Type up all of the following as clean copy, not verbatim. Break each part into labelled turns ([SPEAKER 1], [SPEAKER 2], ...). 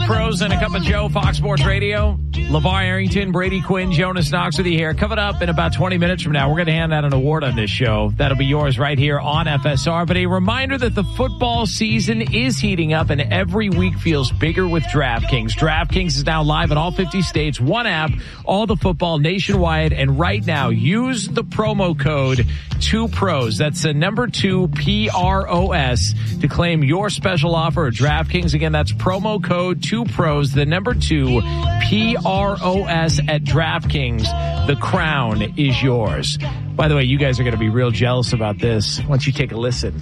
[SPEAKER 1] Pros and a Cup of Joe, Fox Sports Radio. LeVar Arrington, Brady Quinn, Jonas Knox with you here. Coming up in about 20 minutes from now, we're going to hand out an award on this show. That'll be yours right here on FSR. But a reminder that the football season is heating up and every week feels bigger with DraftKings. DraftKings is now live in all 50 states. One app, all the football nationwide. And right now, use the promo code 2PROS. That's the number 2 PROS to claim your special offer at DraftKings. Again, that's promo code 2PROS, the number 2 PROS at DraftKings. The crown is yours. By the way, you guys are going to be real jealous about this once you take a listen.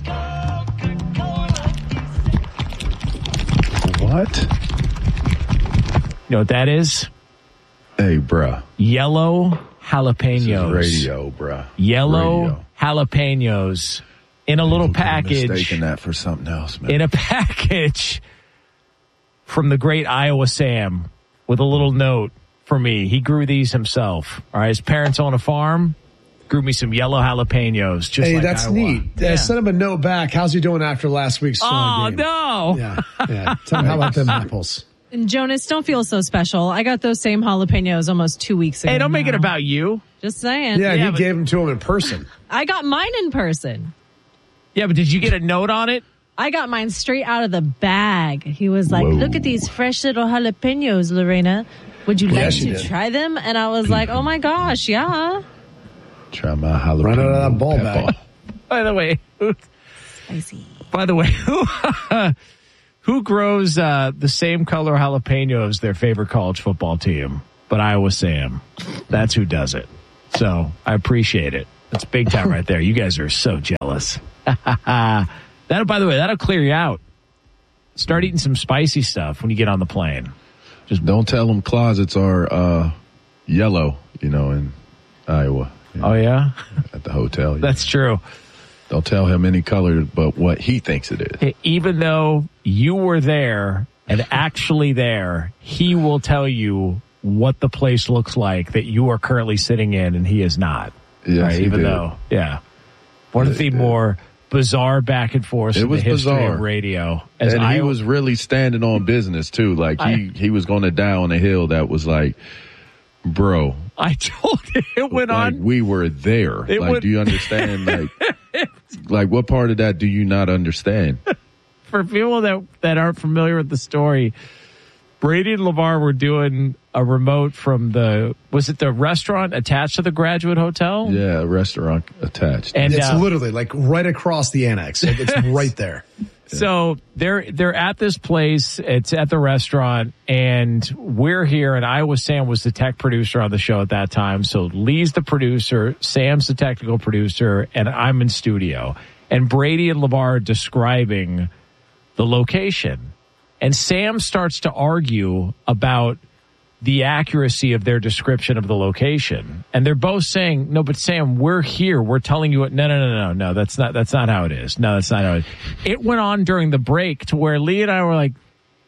[SPEAKER 2] What?
[SPEAKER 1] You know what that is?
[SPEAKER 2] Hey, bruh.
[SPEAKER 1] Yellow jalapenos.
[SPEAKER 2] Radio, bruh.
[SPEAKER 1] Yellow jalapenos in a little package.
[SPEAKER 2] Mistaking that for something else, man.
[SPEAKER 1] In a package from the great Iowa Sam with a little note for me. He grew these himself. All right, his parents own a farm. Grew me some yellow jalapenos. Just
[SPEAKER 3] hey,
[SPEAKER 1] like
[SPEAKER 3] that's
[SPEAKER 1] Iowa.
[SPEAKER 3] neat.
[SPEAKER 1] Yeah.
[SPEAKER 3] Send him a note back. How's he doing after last week's game?
[SPEAKER 1] No.
[SPEAKER 3] Yeah. Tell him how about them apples.
[SPEAKER 4] And Jonas, don't feel so special. I got those same jalapenos almost 2 weeks ago.
[SPEAKER 1] Hey, don't make it about you.
[SPEAKER 4] Just saying.
[SPEAKER 3] Yeah, he gave them to him in person.
[SPEAKER 4] I got mine in person.
[SPEAKER 1] Yeah, but did you get a note on it?
[SPEAKER 4] I got mine straight out of the bag. He was like, look at these fresh little jalapenos, Lorena. Would you like to try them? And I was like, oh my gosh, yeah.
[SPEAKER 2] Try my jalapeno.
[SPEAKER 3] Right out of that ball bag.
[SPEAKER 1] By the way,
[SPEAKER 4] Spicy.
[SPEAKER 1] By the way, who grows the same color jalapenos their favorite college football team? But Iowa Sam. That's who does it. So I appreciate it. That's big time right there. You guys are so jealous. That'll, by the way, that'll clear you out. Start eating some spicy stuff when you get on the plane.
[SPEAKER 2] Just don't tell them closets are yellow, in Iowa.
[SPEAKER 1] Oh, yeah?
[SPEAKER 2] At the hotel.
[SPEAKER 1] That's true.
[SPEAKER 2] Don't tell him any color but what he thinks it is.
[SPEAKER 1] Even though you were there and actually there, he will tell you what the place looks like that you are currently sitting in and he is not.
[SPEAKER 2] Yes,
[SPEAKER 1] right?
[SPEAKER 2] he
[SPEAKER 1] Even
[SPEAKER 2] did.
[SPEAKER 1] though, one of the more bizarre back and forth in the history of radio.
[SPEAKER 2] And he was really standing on business too. Like he was going to die on a hill that was like, bro.
[SPEAKER 1] I told you it went on.
[SPEAKER 2] We were there. Do you understand? Like what part of that do you not understand?
[SPEAKER 1] For people that aren't familiar with the story, Brady and LeVar were doing a remote from was it the restaurant attached to the Graduate Hotel?
[SPEAKER 2] Yeah, a restaurant attached.
[SPEAKER 3] And it's literally like right across the annex. It's right there.
[SPEAKER 1] So they're at this place. It's at the restaurant, and we're here. And Iowa Sam was the tech producer on the show at that time. So Lee's the producer, Sam's the technical producer, and I'm in studio. And Brady and LeVar are describing the location. And Sam starts to argue about the accuracy of their description of the location. And they're both saying, no, but Sam, we're here. We're telling you what, no, that's not how it is. No, that's not how it is. It went on during the break to where Lee and I were like,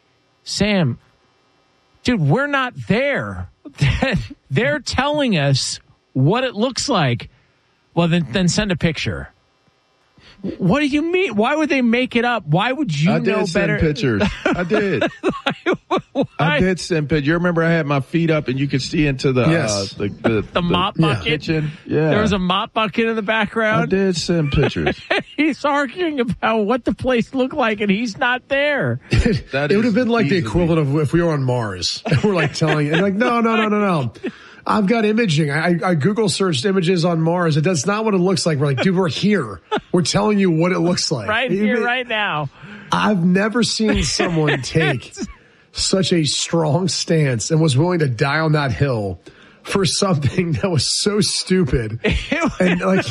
[SPEAKER 1] Sam, dude, we're not there. They're telling us what it looks like. Well, then send a picture. What do you mean? Why would they make it up? Why would you know better?
[SPEAKER 2] I did send pictures. I did. I did send pictures. You remember I had my feet up and you could see into the
[SPEAKER 1] the mop bucket.
[SPEAKER 2] Kitchen. Yeah.
[SPEAKER 1] There was a mop bucket in the background.
[SPEAKER 2] I did send pictures.
[SPEAKER 1] He's arguing about what the place looked like and he's not there.
[SPEAKER 3] It would have been like the equivalent of if we were on Mars. And we're like telling you, like, no. I've got imaging. I Google searched images on Mars. That's not what it looks like. We're like, dude, we're here. We're telling you what it looks like.
[SPEAKER 1] Right here, right now.
[SPEAKER 3] I've never seen someone take such a strong stance and was willing to die on that hill for something that was so stupid. And like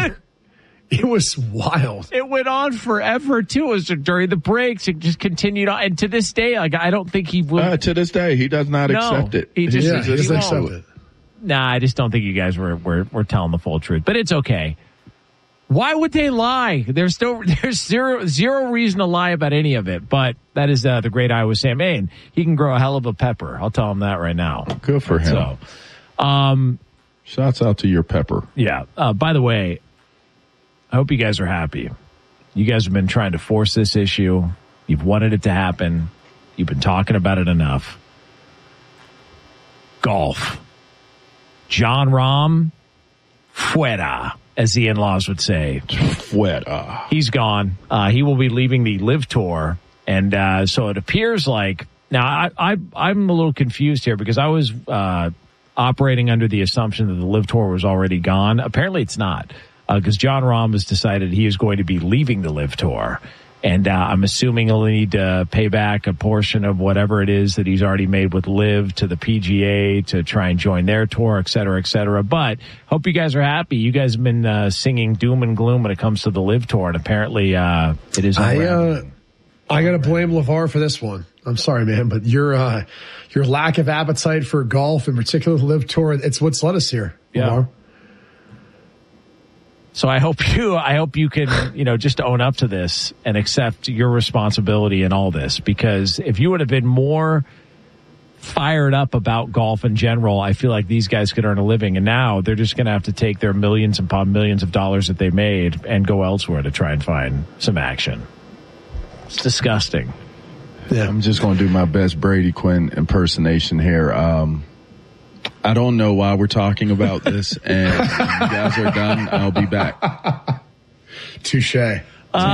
[SPEAKER 3] it was wild.
[SPEAKER 1] It went on forever too. It was during the breaks. It just continued on. And to this day, like I don't think he will.
[SPEAKER 2] To this day, he does not accept it.
[SPEAKER 1] He just
[SPEAKER 3] doesn't accept it.
[SPEAKER 1] Nah, I just don't think you guys were telling the full truth. But it's okay. Why would they lie? There's zero reason to lie about any of it. But that is the great Iowa Sam. And he can grow a hell of a pepper. I'll tell him that right now.
[SPEAKER 2] Good for him.
[SPEAKER 1] So,
[SPEAKER 2] shouts out to your pepper.
[SPEAKER 1] Yeah. By the way, I hope you guys are happy. You guys have been trying to force this issue. You've wanted it to happen. You've been talking about it enough. Golf. Jon Rahm, fuera, as the in-laws would say.
[SPEAKER 2] Fuera.
[SPEAKER 1] He's gone. He will be leaving the LIV Tour. And so it appears like, now I'm a little confused here because I was operating under the assumption that the LIV Tour was already gone. Apparently it's not, because Jon Rahm has decided he is going to be leaving the LIV Tour. And I'm assuming he'll need to pay back a portion of whatever it is that he's already made with LIV to the PGA to try and join their tour, et cetera, et cetera. But hope you guys are happy. You guys have been singing doom and gloom when it comes to the LIV Tour, and apparently it is.
[SPEAKER 3] I got to blame LeVar for this one. I'm sorry, man, but your lack of appetite for golf, in particular the LIV Tour, it's what's led us here.
[SPEAKER 1] Yeah.
[SPEAKER 3] LeVar.
[SPEAKER 1] So I hope you can, just own up to this and accept your responsibility in all this, because if you would have been more fired up about golf in general, I feel like these guys could earn a living, and now they're just going to have to take their millions upon millions of dollars that they made and go elsewhere to try and find some action. It's disgusting.
[SPEAKER 2] Yeah, I'm just going to do my best Brady Quinn impersonation here. I don't know why we're talking about this, and when you guys are done, I'll be back.
[SPEAKER 3] Touche.
[SPEAKER 2] Wait.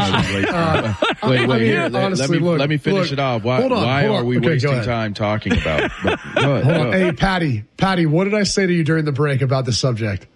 [SPEAKER 2] Here, let me finish it off. Why are we wasting time talking about? Hold on.
[SPEAKER 3] Hey, Patty, what did I say to you during the break about the subject?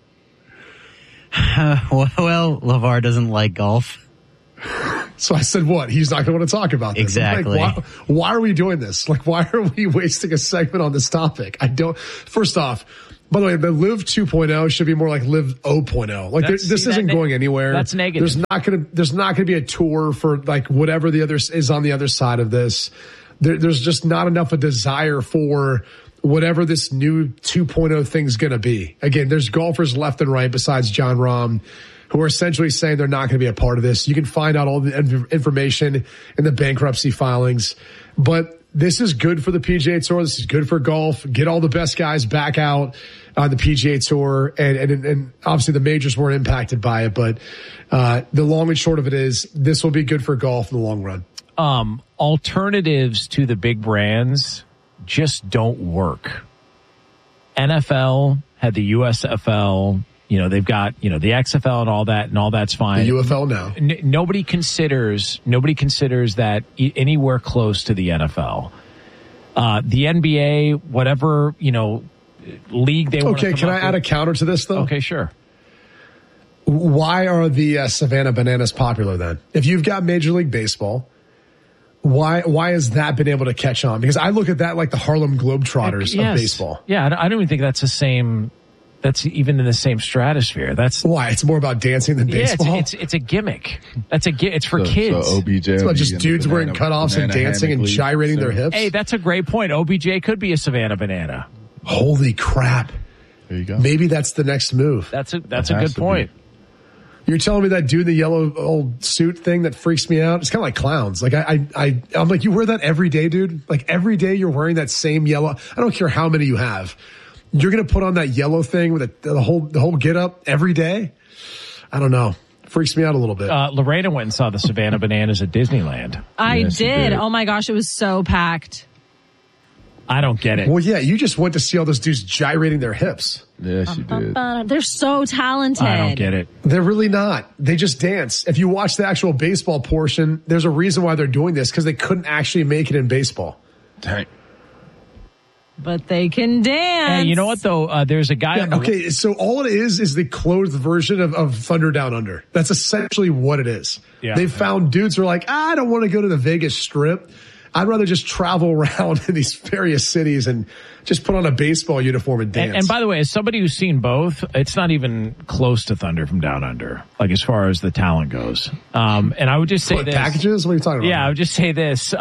[SPEAKER 5] Well, LeVar doesn't like golf.
[SPEAKER 3] So I said, what? He's not going to want to talk about this.
[SPEAKER 5] Exactly.
[SPEAKER 3] Like, why are we doing this? Like, why are we wasting a segment on this topic? First off, by the way, the LIV 2.0 should be more like LIV 0.0. Like, this isn't going anywhere.
[SPEAKER 1] That's negative.
[SPEAKER 3] There's not going to be a tour for like whatever the other is on the other side of this. There's just not enough a desire for whatever this new 2.0 thing's going to be. Again, there's golfers left and right besides Jon Rahm who are essentially saying they're not going to be a part of this. You can find out all the information in the bankruptcy filings. But this is good for the PGA Tour. This is good for golf. Get all the best guys back out on the PGA Tour. And obviously the majors weren't impacted by it. But the long and short of it is this will be good for golf in the long run.
[SPEAKER 1] Alternatives to the big brands just don't work. NFL had the USFL. They've got, the XFL and all that's fine.
[SPEAKER 3] The UFL now.
[SPEAKER 1] Nobody considers that anywhere close to the NFL. The NBA, whatever, league they want to come
[SPEAKER 3] can I add a counter to this, though?
[SPEAKER 1] Okay, sure.
[SPEAKER 3] Why are the Savannah Bananas popular then? If you've got Major League Baseball, why has that been able to catch on? Because I look at that like the Harlem Globetrotters of baseball.
[SPEAKER 1] Yeah, I don't even think that's the same. That's even in the same stratosphere. That's
[SPEAKER 3] why it's more about dancing than baseball.
[SPEAKER 1] It's a gimmick. It's for kids.
[SPEAKER 2] So OBJ,
[SPEAKER 3] it's about just dudes wearing cutoffs and dancing and gyrating their hips.
[SPEAKER 1] Hey, that's a great point. OBJ could be a Savannah Banana.
[SPEAKER 3] Holy crap!
[SPEAKER 2] There you go.
[SPEAKER 3] Maybe that's the next move.
[SPEAKER 1] That's a good point.
[SPEAKER 3] You're telling me that dude in the yellow old suit thing that freaks me out? It's kind of like clowns. Like I'm like, you wear that every day, dude? Like every day you're wearing that same yellow. I don't care how many you have. You're going to put on that yellow thing with the whole get up every day? I don't know. Freaks me out a little bit.
[SPEAKER 1] Lorena went and saw the Savannah Bananas at Disneyland.
[SPEAKER 4] I did. Oh my gosh, it was so packed.
[SPEAKER 1] I don't get it.
[SPEAKER 3] Well, yeah, you just went to see all those dudes gyrating their hips.
[SPEAKER 2] Yeah, she did.
[SPEAKER 4] They're so talented.
[SPEAKER 1] I don't get it.
[SPEAKER 3] They're really not. They just dance. If you watch the actual baseball portion, there's a reason why they're doing this, because they couldn't actually make it in baseball.
[SPEAKER 2] Dang.
[SPEAKER 4] But they can dance.
[SPEAKER 1] Hey, you know what, though? There's a guy.
[SPEAKER 3] Okay, so all it is the closed version of Thunder Down Under. That's essentially what it is.
[SPEAKER 1] Yeah.
[SPEAKER 3] They found dudes who are like, I don't want to go to the Vegas Strip. I'd rather just travel around in these various cities and just put on a baseball uniform and dance.
[SPEAKER 1] And by the way, as somebody who's seen both, it's not even close to Thunder from Down Under, like as far as the talent goes. And I would just say this.
[SPEAKER 3] Packages? What are you talking about?
[SPEAKER 1] Yeah, I would just say this.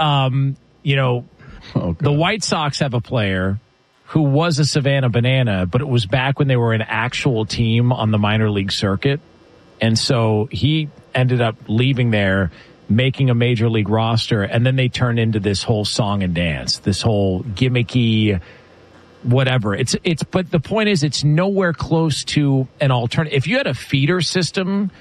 [SPEAKER 1] The White Sox have a player who was a Savannah Banana, but it was back when they were an actual team on the minor league circuit. And so he ended up leaving there, making a major league roster, and then they turned into this whole song and dance, this whole gimmicky whatever. But the point is, it's nowhere close to an alternative. If you had a feeder system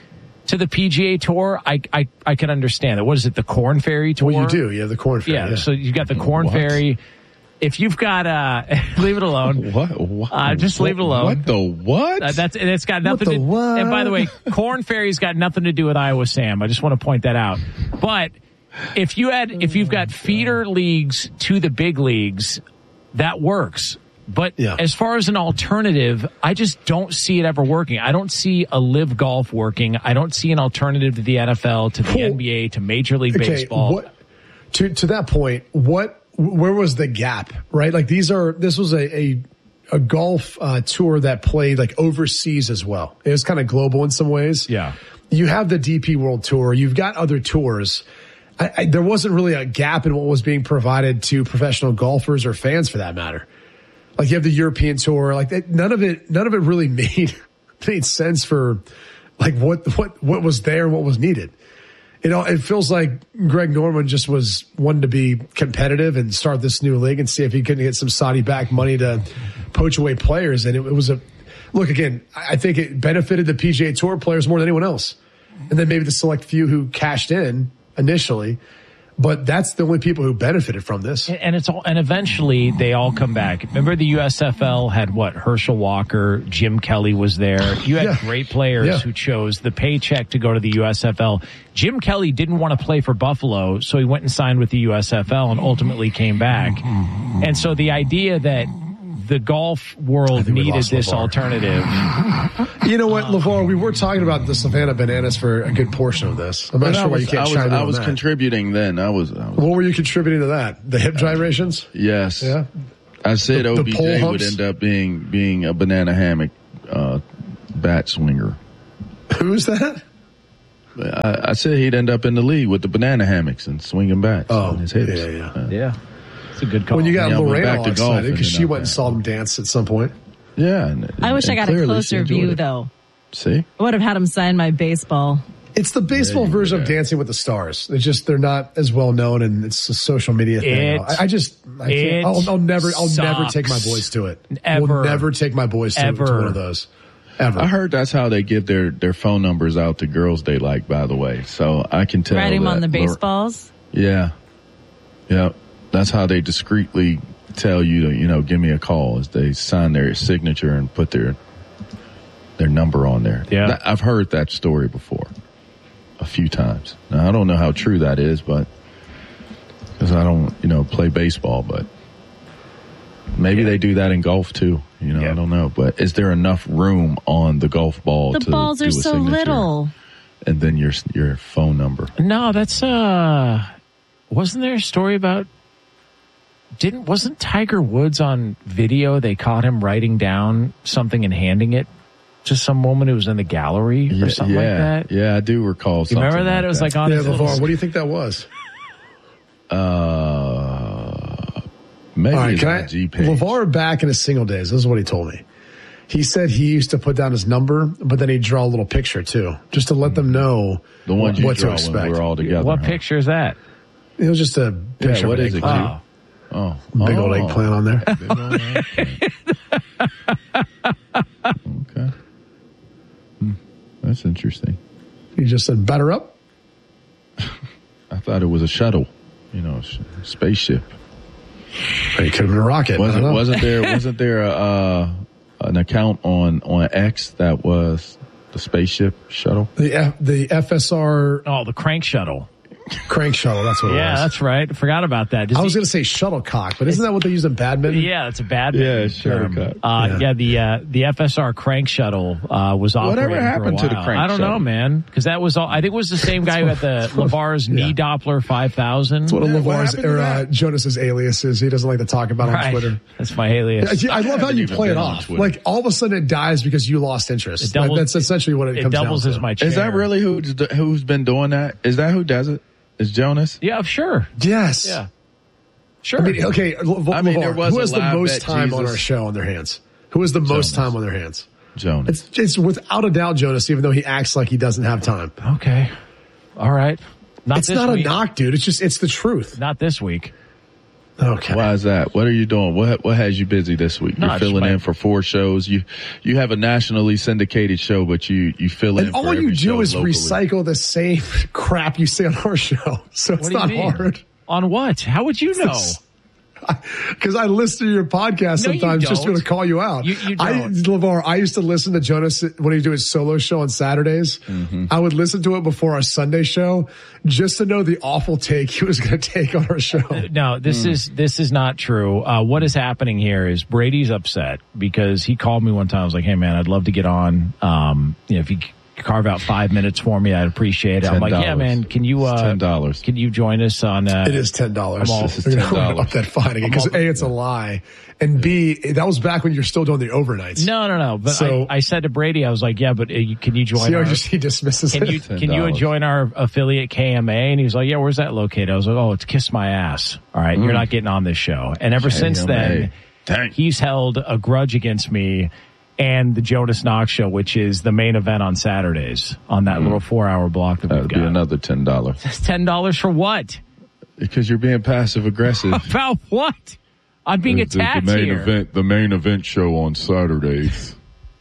[SPEAKER 1] to the PGA Tour, I can understand it. What is it, the Corn Ferry Tour?
[SPEAKER 3] Well, you do. You have the Corn Ferry.
[SPEAKER 1] Yeah, so you got the Corn Ferry. If you've got leave it alone.
[SPEAKER 2] What?
[SPEAKER 1] Just leave it alone.
[SPEAKER 2] What the what?
[SPEAKER 1] It's got nothing to do. And by the way, Corn Ferry's got nothing to do with Iowa Sam. I just want to point that out. But if you've got feeder leagues to the big leagues, that works. But as far as an alternative, I just don't see it ever working. I don't see a live golf working. I don't see an alternative to the NFL, to the NBA, to Major League Baseball.
[SPEAKER 3] To that point, where was the gap, right? Like this was a golf tour that played like overseas as well. It was kind of global in some ways.
[SPEAKER 1] Yeah.
[SPEAKER 3] You have the DP World Tour. You've got other tours. There wasn't really a gap in what was being provided to professional golfers or fans for that matter. Like you have the European Tour, like none of it really made sense for like what was there and what was needed. It feels like Greg Norman just was wanting to be competitive and start this new league and see if he couldn't get some Saudi-backed money to poach away players. And it was look, again, I think it benefited the PGA Tour players more than anyone else. And then maybe the select few who cashed in initially. But that's the only people who benefited from this.
[SPEAKER 1] And eventually they all come back. Remember the USFL had Herschel Walker, Jim Kelly was there. You had great players who chose the paycheck to go to the USFL. Jim Kelly didn't want to play for Buffalo, so he went and signed with the USFL and ultimately came back. And so the idea that the golf world needed this alternative.
[SPEAKER 3] You know what, LeVar, we were talking about the Savannah Bananas for a good portion of this. I'm not sure why you can't chime in on that.
[SPEAKER 2] I was contributing then.
[SPEAKER 3] What were you contributing to that? The hip gyrations?
[SPEAKER 2] Yes.
[SPEAKER 3] Yeah.
[SPEAKER 2] I said OBJ would end up being a banana hammock bat swinger.
[SPEAKER 3] Who's that?
[SPEAKER 2] I said he'd end up in the league with the banana hammocks and swinging bats on his hips.
[SPEAKER 1] Yeah. It's a good call.
[SPEAKER 3] When you got Lorena all excited because she went and saw them dance at some point.
[SPEAKER 2] Yeah.
[SPEAKER 4] I wish I got a closer view, though.
[SPEAKER 2] See?
[SPEAKER 4] I would have had him sign my baseball.
[SPEAKER 3] It's the baseball version of Dancing with the Stars. They're not as well known, and it's a social media thing. I'll never take my boys to it. We'll never take my boys to one of those. Ever.
[SPEAKER 2] I heard that's how they give their phone numbers out to girls they like, by the way. So I can tell.
[SPEAKER 4] Write them on the baseballs?
[SPEAKER 2] Yeah. Yeah. That's how they discreetly tell you to, give me a call, is they sign their signature and put their number on there.
[SPEAKER 1] Yeah.
[SPEAKER 2] I've heard that story before a few times. Now, I don't know how true that is, but because I don't, play baseball, but maybe they do that in golf too. I don't know. But is there enough room on the golf ball to
[SPEAKER 4] balls
[SPEAKER 2] do
[SPEAKER 4] are
[SPEAKER 2] a
[SPEAKER 4] so
[SPEAKER 2] signature?
[SPEAKER 4] Little.
[SPEAKER 2] And then your phone number.
[SPEAKER 1] No, that's, wasn't there a story about, wasn't Tiger Woods on video? They caught him writing down something and handing it to some woman who was in the gallery or something like that.
[SPEAKER 2] Yeah, I do recall something.
[SPEAKER 1] You remember that? It was like on his
[SPEAKER 3] LeVar, what do you think that was?
[SPEAKER 2] Maybe his
[SPEAKER 3] IG
[SPEAKER 2] page.
[SPEAKER 3] LeVar back in his single days, this is what he told me. He said he used to put down his number, but then he'd draw a little picture too, just to let them know
[SPEAKER 2] the one
[SPEAKER 3] what to
[SPEAKER 2] when
[SPEAKER 3] expect.
[SPEAKER 2] we're all together.
[SPEAKER 1] What picture is that?
[SPEAKER 3] It was just a picture.
[SPEAKER 2] What
[SPEAKER 3] of
[SPEAKER 2] is it?
[SPEAKER 3] Big old eggplant on there.
[SPEAKER 2] Big old eggplant. Okay. That's interesting.
[SPEAKER 3] He just said, batter up.
[SPEAKER 2] I thought it was a shuttle, spaceship.
[SPEAKER 3] It could have been a rocket.
[SPEAKER 2] Wasn't there an account on X that was the spaceship shuttle?
[SPEAKER 3] The FSR.
[SPEAKER 1] Oh, the crank shuttle.
[SPEAKER 3] Crank shuttle, that's what it was.
[SPEAKER 1] Yeah, that's right. I forgot about that.
[SPEAKER 3] I was going to say shuttlecock, but isn't that what they use in badminton?
[SPEAKER 1] Yeah, it's a badminton term.
[SPEAKER 2] Shuttlecock.
[SPEAKER 1] The FSR crank shuttle was operating.
[SPEAKER 2] Whatever happened to the crank shuttle?
[SPEAKER 1] I don't know, man, because that was all. I think it was the same guy who had the LeVar's knee Doppler 5000.
[SPEAKER 3] That's one of LeVar's Jonas's aliases. He doesn't like to talk about on Twitter.
[SPEAKER 1] That's my alias.
[SPEAKER 3] I love how you play it off. Like all of a sudden it dies because you lost interest. That's essentially what it comes down to. It doubles
[SPEAKER 1] as my chair.
[SPEAKER 2] Is that really who's been doing that? Is that who does it? Is Jonas?
[SPEAKER 1] Yeah, sure.
[SPEAKER 3] Yes.
[SPEAKER 1] Yeah. Sure.
[SPEAKER 3] I mean, okay.
[SPEAKER 2] There was
[SPEAKER 3] who has the most time on our show on their hands? Who has the most time on their hands?
[SPEAKER 2] Jonas.
[SPEAKER 3] It's without a doubt Jonas, even though he acts like he doesn't have time.
[SPEAKER 1] Okay. All right.
[SPEAKER 3] It's not a knock, dude. It's the truth.
[SPEAKER 1] Not this week.
[SPEAKER 3] Okay.
[SPEAKER 2] Why is that? What are you doing? What has you busy this week? You're filling in for 4 shows. You have a nationally syndicated show, but you fill in
[SPEAKER 3] and
[SPEAKER 2] for
[SPEAKER 3] all you do is
[SPEAKER 2] locally.
[SPEAKER 3] Recycle the same crap you say on our show. So it's not hard.
[SPEAKER 1] On what? How would you know?
[SPEAKER 3] Because I listen to your podcast sometimes just to call you out.
[SPEAKER 1] You don't.
[SPEAKER 3] LeVar, I used to listen to Jonas when he do his solo show on Saturdays. Mm-hmm. I would listen to it before our Sunday show just to know the awful take he was going to take on our show.
[SPEAKER 1] No, this is not true. What is happening here is Brady's upset because he called me one time. I was like, hey man, I'd love to get on. If you carve out 5 minutes for me, I'd appreciate it. I'm like, yeah, man, can you,
[SPEAKER 2] $10.
[SPEAKER 1] Can you join us on,
[SPEAKER 3] it is $10.
[SPEAKER 2] This is $10.
[SPEAKER 3] Up that fine again. Because A, it's a lie. And B, that was back when you're still doing the overnights.
[SPEAKER 1] No. But so, I said to Brady, I was like, yeah, but can you join
[SPEAKER 3] he dismisses it.
[SPEAKER 1] Can you join our affiliate KMA? And he was like, yeah, where's that located? I was like, oh, it's Kiss My Ass. All right. You're not getting on this show. And ever since then, he's held a grudge against me and the Jonas Knox Show, which is the main event on Saturdays on that little 4-hour block that we've got.
[SPEAKER 2] That'd be another $10.
[SPEAKER 1] That's $10 for what?
[SPEAKER 2] Because you're being passive aggressive.
[SPEAKER 1] About what? I'm being attacked
[SPEAKER 2] the main
[SPEAKER 1] here.
[SPEAKER 2] Event, the main event show on Saturdays.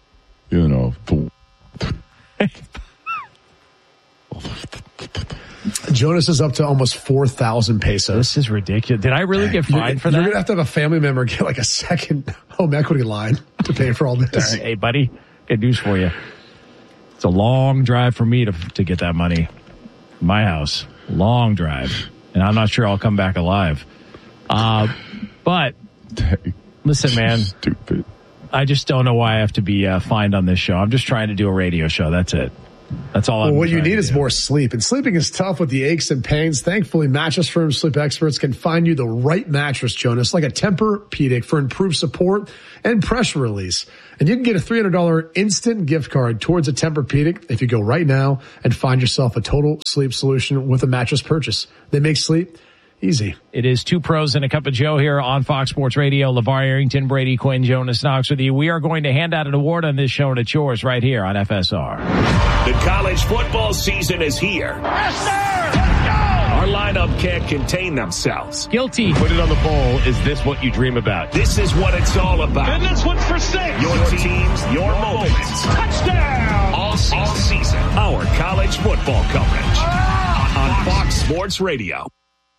[SPEAKER 3] Jonas is up to almost 4,000 pesos.
[SPEAKER 1] This is ridiculous. Did I really get fined for that?
[SPEAKER 3] You're going to have a family member get like a second home equity line to pay for all this.
[SPEAKER 1] Hey, buddy, good news for you. It's a long drive for me to get that money. My house. Long drive. And I'm not sure I'll come back alive. But listen, man.
[SPEAKER 2] Stupid.
[SPEAKER 1] I just don't know why I have to be fined on this show. I'm just trying to do a radio show. That's it. That's all.
[SPEAKER 3] What you need is more sleep, and sleeping is tough with the aches and pains. Thankfully, Mattress Firm sleep experts can find you the right mattress, Jonas, like a Tempur-Pedic for improved support and pressure release. And you can get a $300 instant gift card towards a Tempur-Pedic if you go right now and find yourself a total sleep solution with a mattress purchase. They make sleep easy.
[SPEAKER 1] It is 2 pros and a cup of Joe here on Fox Sports Radio. LeVar Arrington, Brady Quinn, Jonas Knox with you. We are going to hand out an award on this show, and it's yours right here on FSR.
[SPEAKER 6] The college football season is here. Yes, sir! Let's go! Our lineup can't contain themselves.
[SPEAKER 1] Guilty.
[SPEAKER 7] Put it on the bowl. Is this what you dream about?
[SPEAKER 6] This is what it's all about.
[SPEAKER 7] And this one's for 6.
[SPEAKER 6] Your teams, your moments.
[SPEAKER 7] Touchdown!
[SPEAKER 6] All season. Our college football coverage on Fox Sports Radio.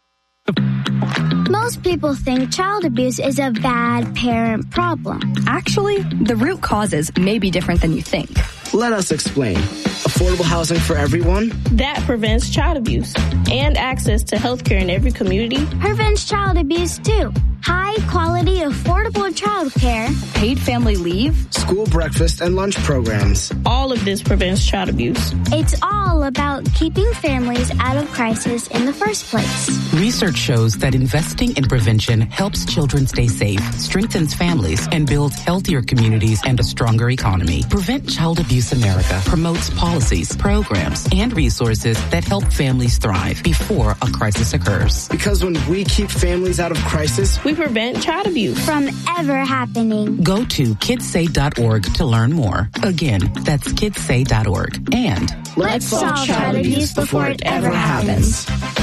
[SPEAKER 8] Most people think child abuse is a bad parent problem.
[SPEAKER 9] Actually, the root causes may be different than you think.
[SPEAKER 10] Let us explain. Affordable housing for everyone?
[SPEAKER 11] That prevents child abuse and access to health care in every community.
[SPEAKER 8] Prevents child abuse too. High quality, affordable child care.
[SPEAKER 9] Paid family leave.
[SPEAKER 10] School breakfast and lunch programs.
[SPEAKER 11] All of this prevents child abuse.
[SPEAKER 8] It's all about keeping families out of crisis in the first place.
[SPEAKER 12] Research shows that investing in prevention helps children stay safe, strengthens families, and builds healthier communities and a stronger economy. Prevent Child Abuse America promotes policies, programs, and resources that help families thrive before a crisis occurs.
[SPEAKER 10] Because when we keep families out of crisis,
[SPEAKER 11] we prevent child abuse
[SPEAKER 8] from ever happening.
[SPEAKER 12] Go to kidssay.org to learn more. Again, that's kidssay.org. And
[SPEAKER 8] let's solve child abuse before it ever happens.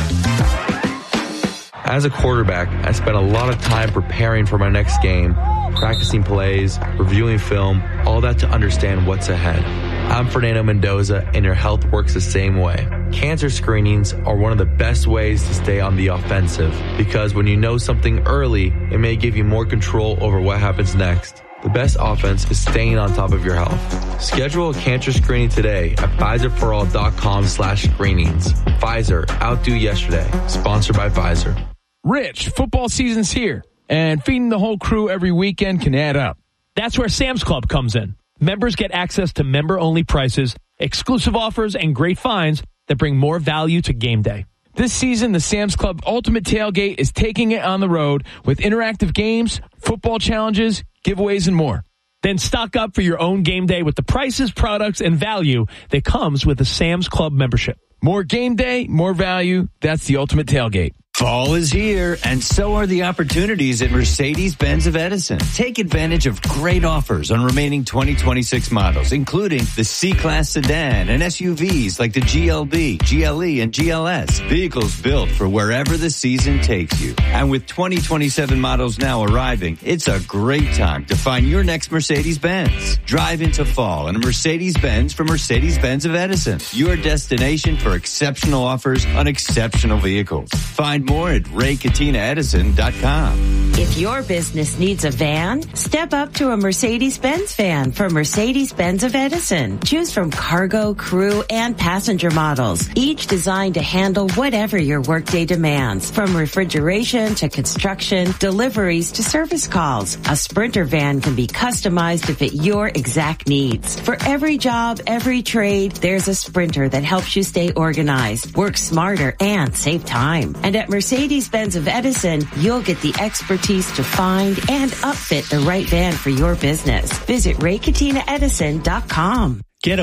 [SPEAKER 13] As a quarterback, I spent a lot of time preparing for my next game, practicing plays, reviewing film, all that to understand what's ahead. I'm Fernando Mendoza, and your health works the same way. Cancer screenings are one of the best ways to stay on the offensive, because when you know something early, it may give you more control over what happens next. The best offense is staying on top of your health. Schedule a cancer screening today at PfizerForAll.com/screenings. Pfizer, outdo yesterday. Sponsored by Pfizer.
[SPEAKER 14] Rich, football season's here, and feeding the whole crew every weekend can add up.
[SPEAKER 15] That's where Sam's Club comes in. Members get access to member-only prices, exclusive offers, and great finds that bring more value to game day.
[SPEAKER 14] This season, the Sam's Club Ultimate Tailgate is taking it on the road with interactive games, football challenges, giveaways, and more.
[SPEAKER 15] Then stock up for your own game day with the prices, products, and value that comes with a Sam's Club membership.
[SPEAKER 14] More game day, more value. That's the Ultimate Tailgate.
[SPEAKER 16] Fall is here, and so are the opportunities at Mercedes-Benz of Edison. Take advantage of great offers on remaining 2026 models, including the C-Class sedan and SUVs like the GLB, GLE, and GLS. Vehicles built for wherever the season takes you. And with 2027 models now arriving, it's a great time to find your next Mercedes-Benz. Drive into fall in a Mercedes-Benz from Mercedes-Benz of Edison, your destination for exceptional offers on exceptional vehicles. Find more at RayCatinaEdison.com.
[SPEAKER 17] If your business needs a van, step up to a Mercedes-Benz van from Mercedes-Benz of Edison. Choose from cargo, crew, and passenger models, each designed to handle whatever your workday demands, from refrigeration to construction, deliveries to service calls. A Sprinter van can be customized to fit your exact needs. For every job, every trade, there's a Sprinter that helps you stay organized, work smarter, and save time. And at Mercedes-Benz of Edison, you'll get the expertise to find and upfit the right van for your business. Visit RayCatinaEdison.com.
[SPEAKER 16] Get a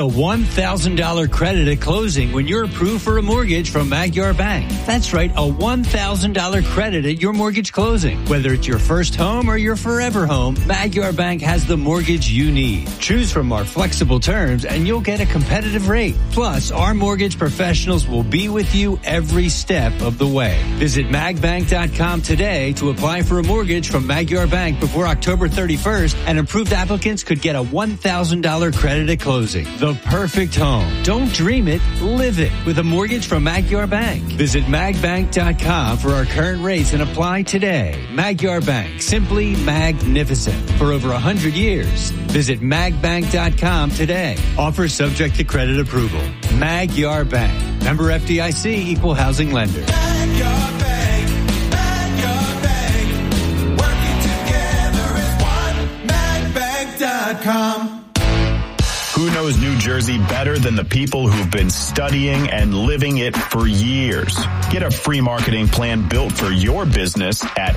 [SPEAKER 16] $1,000 credit at closing when you're approved for a mortgage from Magyar Bank. That's right, a $1,000 credit at your mortgage closing. Whether it's your first home or your forever home, Magyar Bank has the mortgage you need. Choose from our flexible terms and you'll get a competitive rate. Plus, our mortgage professionals will be with you every step of the way. Visit magbank.com today to apply for a mortgage from Magyar Bank before October 31st, and approved applicants could get a $1,000 credit at closing. The perfect home. Don't dream it, live it with a mortgage from Magyar Bank. Visit magbank.com for our current rates and apply today. Magyar Bank, simply magnificent. For over 100 years. Visit magbank.com today. Offer subject to credit approval. Magyar Bank. Member FDIC, equal housing lender.
[SPEAKER 18] Magyar Bank, Magyar Bank. Working together as one. Magbank.com.
[SPEAKER 19] Who knows New Jersey better than the people who've been studying and living it for years? Get a free marketing plan built for your business at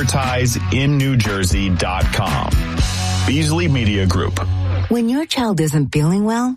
[SPEAKER 19] advertiseinnewjersey.com. Beasley Media Group.
[SPEAKER 20] When your child isn't feeling well,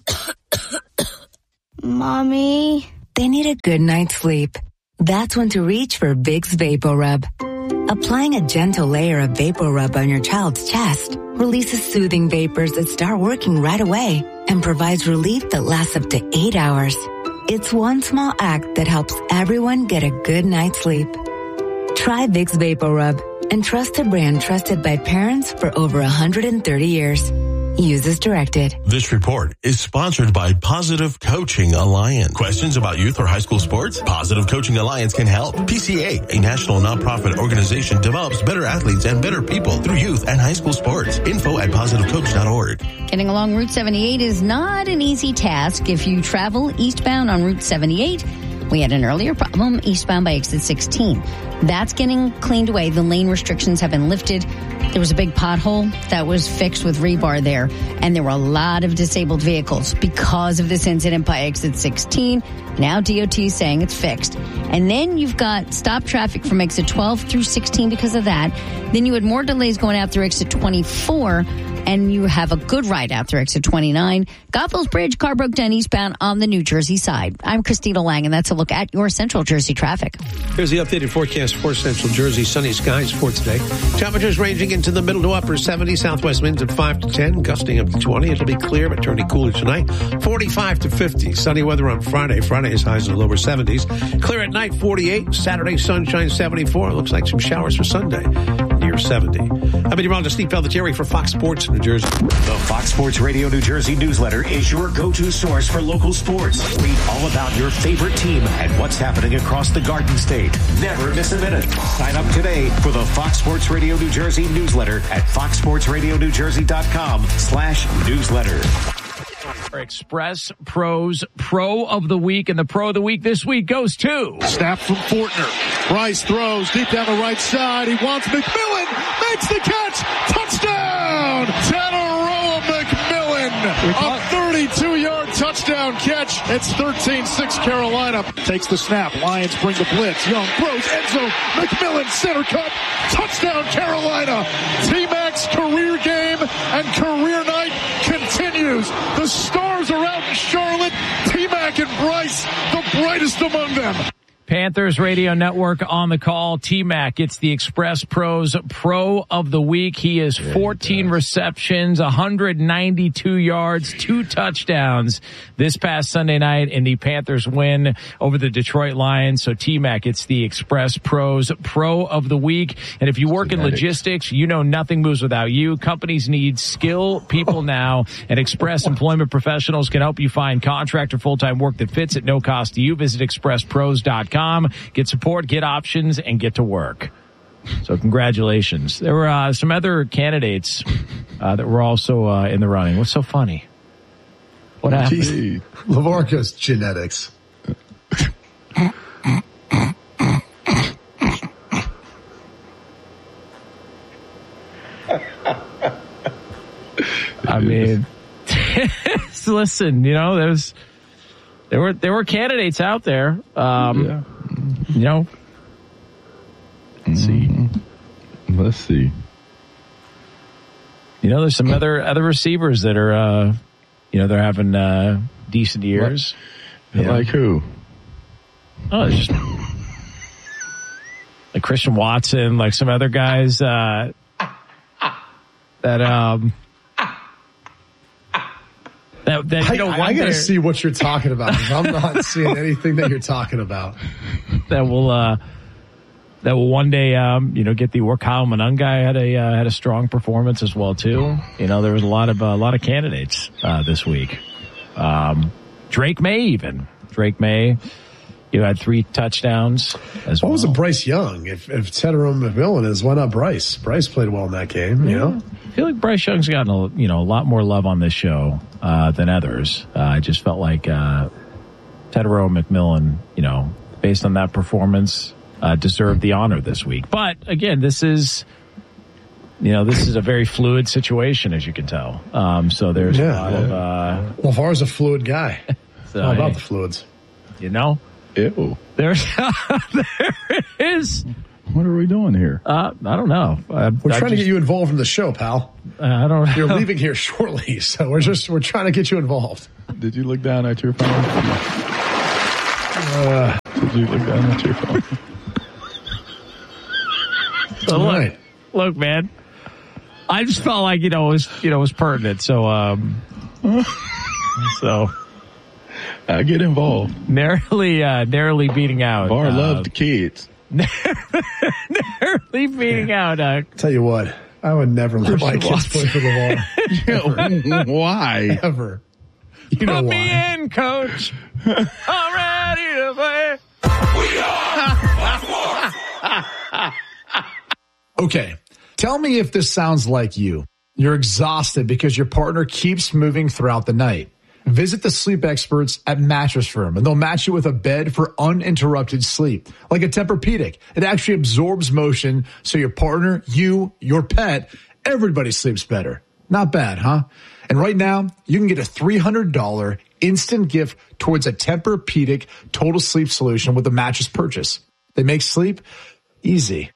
[SPEAKER 8] Mommy,
[SPEAKER 20] they need a good night's sleep. That's when to reach for Vicks VapoRub. Applying a gentle layer of VapoRub on your child's chest releases soothing vapors that start working right away and provides relief that lasts up to 8 hours. It's one small act that helps everyone get a good night's sleep. Try Vicks VapoRub and trust a brand trusted by parents for over 130 years. Use as directed.
[SPEAKER 21] This report is sponsored by Positive Coaching Alliance. Questions about youth or high school sports? Positive Coaching Alliance can help. PCA, a national nonprofit organization, develops better athletes and better people through youth and high school sports. Info at positivecoach.org.
[SPEAKER 22] Getting along Route 78 is not an easy task if you travel eastbound on Route 78. We had an earlier problem eastbound by exit 16. That's getting cleaned away. The lane restrictions have been lifted. There was a big pothole that was fixed with rebar there, and there were a lot of disabled vehicles because of this incident by exit 16. Now DOT is saying it's fixed. And then you've got stop traffic from exit 12 through 16 because of that. Then you had more delays going out through exit 24, and you have a good ride out through exit 29. Goethals Bridge, car broke down eastbound on the New Jersey side. I'm Christina Lang, and that's a look at your Central Jersey traffic.
[SPEAKER 23] Here's the updated forecast for Central Jersey. Sunny skies for today. Temperatures ranging into the middle to upper 70s. Southwest winds at 5 to 10, gusting up to 20. It'll be clear but turning cooler tonight. 45 to 50. Sunny weather on Friday. Friday is highs in the lower 70s. Clear at night, 48. Saturday, sunshine, 74. Looks like some showers for Sunday, near 70. I'm meteorologist Steve Pelletieri for Fox Sports New Jersey.
[SPEAKER 6] The Fox Sports Radio New Jersey newsletter is your go-to source for local sports. Read all about your favorite team and what's happening across the Garden State. Never miss a minute. Sign up today for the Fox Sports Radio New Jersey newsletter at foxsportsradionewjersey.com/newsletter.
[SPEAKER 1] Express Pros Pro of the Week, and the Pro of the Week this week goes to...
[SPEAKER 24] Snap from Fortner. Bryce throws deep down the right side. He wants McMillan. Makes the catch. Touchdown! Tanaroa McMillan. A 32-yard touchdown catch. It's 13-6 Carolina. Takes the snap. Lions bring the blitz. Young throws. End zone. McMillan center cut. Touchdown Carolina. T-Mac's career game and career night continues. The stars are out in Charlotte. T-Mac and Bryce, the brightest among them.
[SPEAKER 1] Panthers Radio Network on the call. T-Mac gets the Express Pros Pro of the Week. He is 14 receptions, 192 yards, 2 touchdowns this past Sunday night in the Panthers win over the Detroit Lions. So T-Mac gets the Express Pros Pro of the Week. And if you work in logistics, you know nothing moves without you. Companies need skilled people now, and Express Employment Professionals can help you find contract or full-time work that fits at no cost to you. Visit expresspros.com. Get support, get options, and get to work. So congratulations. There were some other candidates that were also in the running. What's so funny? What happened?
[SPEAKER 2] Lavarca's genetics.
[SPEAKER 1] I mean, listen, you know, there were candidates out there. You know,
[SPEAKER 3] Let's see.
[SPEAKER 1] You know, there's some other receivers that are, you know, they're having decent years.
[SPEAKER 3] Like who?
[SPEAKER 1] Oh, it's just like Christian Watson, like some other guys that you know,
[SPEAKER 2] I gotta see what you're talking about. I'm not seeing anything that you're talking about.
[SPEAKER 1] That will one day, you know, get the work. Kyle Monangai had a strong performance as well too. You know, there was a lot of candidates this week. Drake May, you had 3 touchdowns as well.
[SPEAKER 2] What was a Bryce Young? If Tedero McMillan is, why not Bryce? Bryce played well in that game. You know,
[SPEAKER 1] I feel like Bryce Young's gotten a lot more love on this show than others. I just felt like Tedero McMillan, you know, based on that performance, deserved the honor this week. But again, this is a very fluid situation, as you can tell. So there's a lot of.
[SPEAKER 2] LaVar's a fluid guy.
[SPEAKER 1] So,
[SPEAKER 2] how about the fluids?
[SPEAKER 1] You know,
[SPEAKER 3] ew.
[SPEAKER 1] There is.
[SPEAKER 3] What are we doing here?
[SPEAKER 1] I don't know.
[SPEAKER 2] We're trying to get you involved in the show, pal.
[SPEAKER 1] I don't know.
[SPEAKER 2] You're leaving here shortly, so we're trying to get you involved.
[SPEAKER 3] Did you look down at your phone? Did you look down at your phone?
[SPEAKER 1] So look, man. I just felt like it was pertinent. So
[SPEAKER 3] I get involved.
[SPEAKER 1] Narrowly beating out.
[SPEAKER 3] Bar loved the kids.
[SPEAKER 1] Narrowly beating out.
[SPEAKER 2] Tell you what, I would never let my kids play for LaVar.
[SPEAKER 3] Why?
[SPEAKER 2] Ever. You know
[SPEAKER 1] Put
[SPEAKER 2] why?
[SPEAKER 1] me in, coach. I'm ready to play.
[SPEAKER 18] We are
[SPEAKER 4] Okay, tell me if this sounds like you. You're exhausted because your partner keeps moving throughout the night. Visit the sleep experts at Mattress Firm, and they'll match you with a bed for uninterrupted sleep. Like a Tempur-Pedic, it actually absorbs motion so your partner, you, your pet, everybody sleeps better. Not bad, huh? And right now, you can get a $300 instant gift towards a Tempur-Pedic total sleep solution with a mattress purchase. They make sleep easy.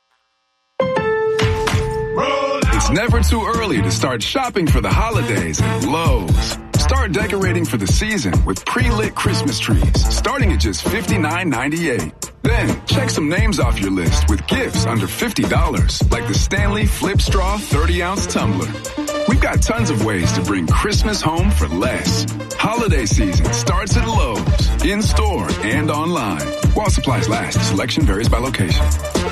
[SPEAKER 5] It's never too early to start shopping for the holidays at Lowe's. Start decorating for the season with pre-lit Christmas trees, starting at just $59.98. Then, check some names off your list with gifts under $50, like the Stanley Flip Straw 30-ounce tumbler. We've got tons of ways to bring Christmas home for less. Holiday season starts at Lowe's, in-store and online. While supplies last, selection varies by location.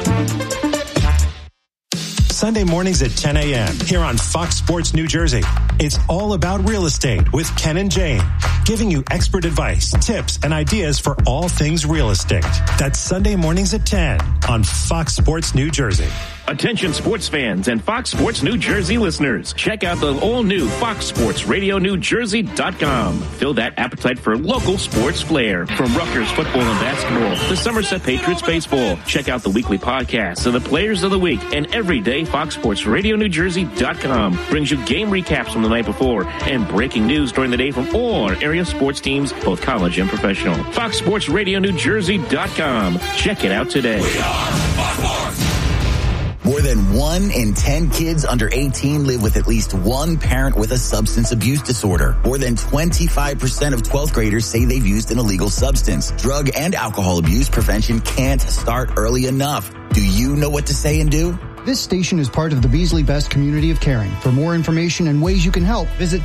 [SPEAKER 25] Sunday mornings at 10 a.m. here on Fox Sports New Jersey. It's all about real estate with Ken and Jane, giving you expert advice, tips, and ideas for all things real estate. That's Sunday mornings at 10 on Fox Sports New Jersey.
[SPEAKER 26] Attention sports fans and Fox Sports New Jersey listeners. Check out the all-new Fox Sports Radio New Jersey.com. Fill that appetite for local sports flair. From Rutgers football and basketball to Somerset Patriots baseball. Check out the weekly podcasts of the players of the week. And every day, Fox Sports Radio New Jersey.com brings you game recaps from the night before and breaking news during the day from all our area sports teams, both college and professional. Fox Sports Radio New Jersey.com. Check it out today.
[SPEAKER 7] More than 1 in 10 kids under 18 live with at least one parent with a substance abuse disorder. More than 25% of 12th graders say they've used an illegal substance. Drug and alcohol abuse prevention can't start early enough. Do you know what to say and do?
[SPEAKER 9] This station is part of the Beasley Best community of caring. For more information and ways you can help, visit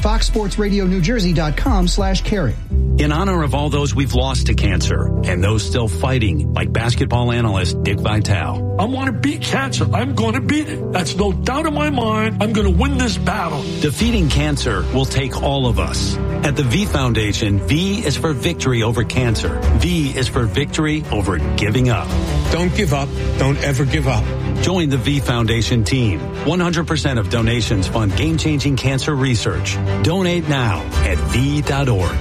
[SPEAKER 9] foxsportsradionewjersey.com/caring.
[SPEAKER 10] In honor of all those we've lost to cancer and those still fighting, like basketball analyst Dick Vitale.
[SPEAKER 11] I want to beat cancer. I'm going to beat it. That's no doubt in my mind. I'm going to win this battle.
[SPEAKER 10] Defeating cancer will take all of us. At the V Foundation, V is for victory over cancer. V is for victory over giving up.
[SPEAKER 23] Don't give up. Don't ever give up.
[SPEAKER 10] Join the V Foundation team. 100% of donations fund game-changing cancer research. Donate now at V.org.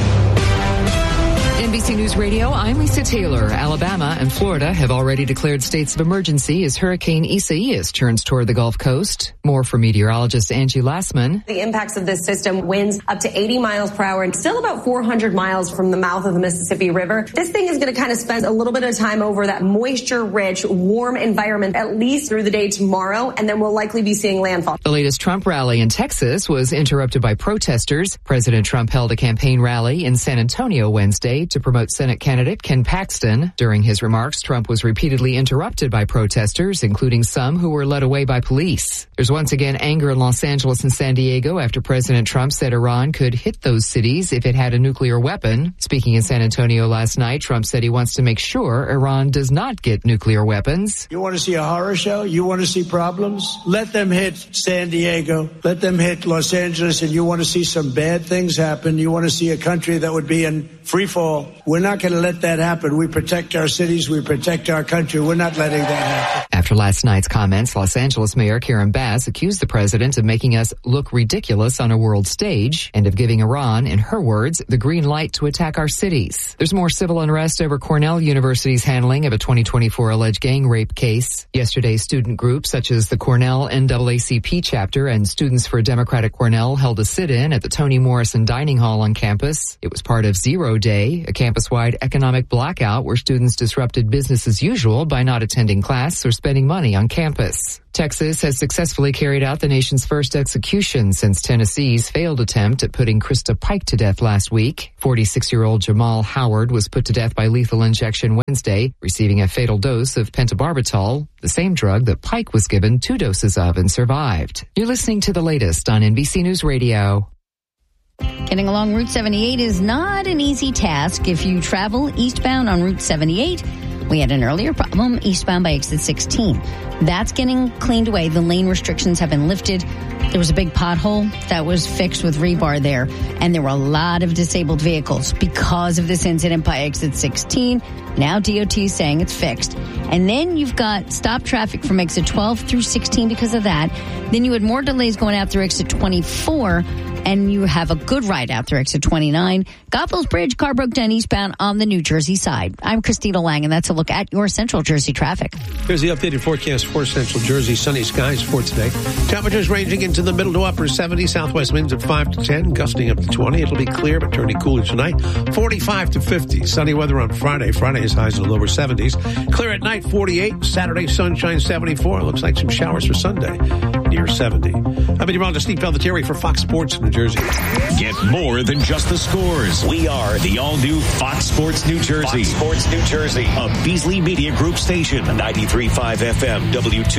[SPEAKER 12] NBC News Radio, I'm Lisa Taylor. Alabama and Florida have already declared states of emergency as Hurricane Isaias turns toward the Gulf Coast. More from meteorologist Angie Lassman.
[SPEAKER 13] The impacts of this system, winds up to 80 miles per hour and still about 400 miles from the mouth of the Mississippi River. This thing is going to kind of spend a little bit of time over that moisture-rich, warm environment at least through the day tomorrow, and then we'll likely be seeing landfall.
[SPEAKER 12] The latest Trump rally in Texas was interrupted by protesters. President Trump held a campaign rally in San Antonio Wednesday to promote Senate candidate Ken Paxton. During his remarks, Trump was repeatedly interrupted by protesters, including some who were led away by police. There's once again anger in Los Angeles and San Diego after President Trump said Iran could hit those cities if it had a nuclear weapon. Speaking in San Antonio last night, Trump said he wants to make sure Iran does not get nuclear weapons.
[SPEAKER 27] You want to see a horror show? You want to see problems? Let them hit San Diego. Let them hit Los Angeles, and you want to see some bad things happen. You want to see a country that would be in free fall. We're not going to let that happen. We protect our cities. We protect our country. We're not letting that happen.
[SPEAKER 12] After last night's comments, Los Angeles Mayor Karen Bass accused the president of making us look ridiculous on a world stage and of giving Iran, in her words, the green light to attack our cities. There's more civil unrest over Cornell University's handling of a 2024 alleged gang rape case. Yesterday, student groups such as the Cornell NAACP chapter and Students for Democratic Cornell held a sit-in at the Toni Morrison Dining Hall on campus. It was part of Zero Day, a campus-wide economic blackout where students disrupted business as usual by not attending class or spending money on campus. Texas has successfully carried out the nation's first execution since Tennessee's failed attempt at putting Krista Pike to death last week. 46-year-old Jamal Howard was put to death by lethal injection Wednesday, receiving a fatal dose of pentobarbital, the same drug that Pike was given 2 doses of and survived. You're listening to the latest on NBC News Radio.
[SPEAKER 22] Getting along Route 78 is not an easy task if you travel eastbound on Route 78. We had an earlier problem eastbound by exit 16. That's getting cleaned away. The lane restrictions have been lifted. There was a big pothole that was fixed with rebar there, and there were a lot of disabled vehicles because of this incident by exit 16. Now DOT is saying it's fixed. And then you've got stop traffic from exit 12 through 16 because of that. Then you had more delays going out through exit 24, and you have a good ride out through exit 29. Goethals Bridge, car broke down eastbound on the New Jersey side. I'm Christina Lang, and that's a look at your Central Jersey traffic.
[SPEAKER 23] Here's the updated forecast for Central Jersey. Sunny skies for today. Temperatures ranging into the middle to upper 70s. Southwest winds at 5 to 10, gusting up to 20. It'll be clear but turning cooler tonight. 45 to 50. Sunny weather on Friday. Friday's highs in the lower 70s. Clear at night, 48. Saturday, sunshine, 74. Looks like some showers for Sunday, near 70. I'm meteorologist Steve Pelletieri for Fox Sports New Jersey.
[SPEAKER 6] Get more than just the scores. We are the all-new Fox Sports New Jersey. Fox Sports New Jersey, a Beasley Media Group station. 93.5 FM,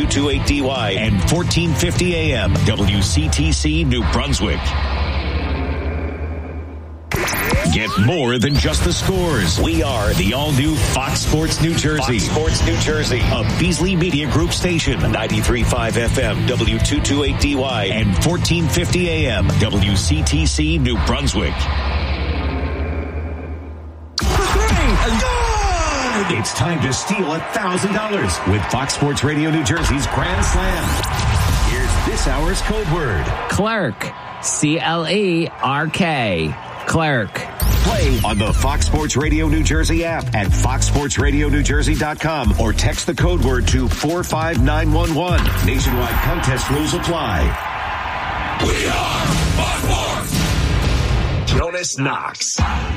[SPEAKER 6] W228DY, and 1450 AM, WCTC New Brunswick. Get more than just the scores. We are the all-new Fox Sports New Jersey. Fox Sports New Jersey, a Beasley Media Group station. 93.5 FM, W228DY, and 1450 AM, WCTC New Brunswick. It's time to steal $1,000 with Fox Sports Radio New Jersey's Grand Slam. Here's this hour's code word.
[SPEAKER 28] Clerk. C-L-E-R-K. Clerk.
[SPEAKER 6] Play on the Fox Sports Radio New Jersey app at foxsportsradionewjersey.com or text the code word to 45911. Nationwide contest rules apply.
[SPEAKER 18] We are Fox Sports.
[SPEAKER 6] Jonas Knox.